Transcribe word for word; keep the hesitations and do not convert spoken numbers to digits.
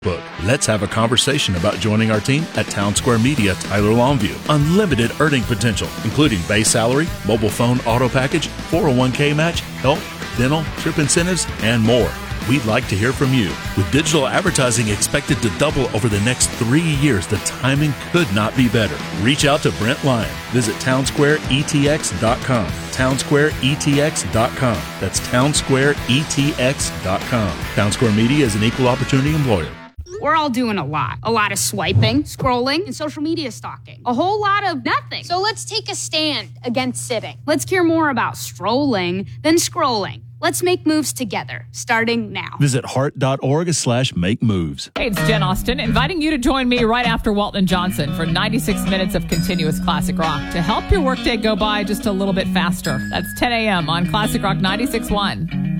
Let's have a conversation about joining our team at Town Square Media Tyler Longview. Unlimited earning potential, including base salary, mobile phone auto package, four oh one k match, health, dental, trip incentives, and more. We'd like to hear from you. With digital advertising expected to double over the next three years, the timing could not be better. Reach out to Brent Lyon. Visit town square e t x dot com. town square e t x dot com. That's town square e t x dot com. Town Square Media is an equal opportunity employer. We're all doing a lot. A lot of swiping, scrolling, and social media stalking. A whole lot of nothing. So let's take a stand against sitting. Let's care more about strolling than scrolling. Let's make moves together, starting now. Visit heart.org slash make moves. Hey, it's Jen Austen, inviting you to join me right after Walton Johnson for ninety-six minutes of continuous classic rock to help your workday go by just a little bit faster. That's ten a.m. on Classic Rock ninety-six point one.